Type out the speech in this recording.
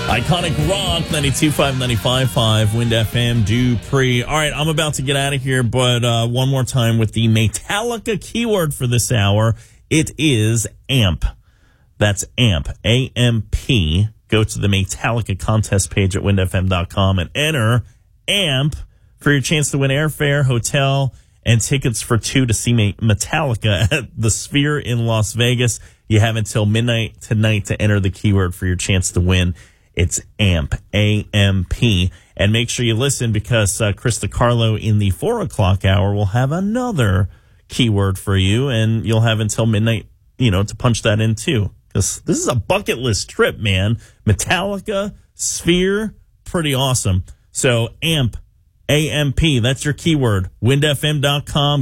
Iconic Rock, 92.5, 95.5, Wind FM, Dupree. All right, I'm about to get out of here, but one more time with the Metallica keyword for this hour. It is AMP. That's AMP, A-M-P. Go to the Metallica contest page at windfm.com and enter AMP for your chance to win airfare, hotel, and tickets for two to see Metallica at the Sphere in Las Vegas. You have until midnight tonight to enter the keyword for your chance to win. It's AMP, A-M-P. And make sure you listen because Chris DiCarlo in the 4 o'clock hour will have another keyword for you, and you'll have until midnight, to punch that in too. Because this is a bucket list trip, man. Metallica, Sphere, pretty awesome. So AMP, A-M-P, that's your keyword. windfm.com.